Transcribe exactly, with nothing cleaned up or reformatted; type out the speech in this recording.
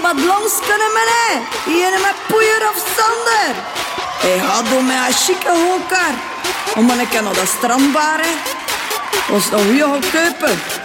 wat langs kunnen meneer. Hier met poeier of Sander. Hij gaat door met een chique hoekar. Om een keer naar de strandbar, hè. Was nog wie gaan kopen.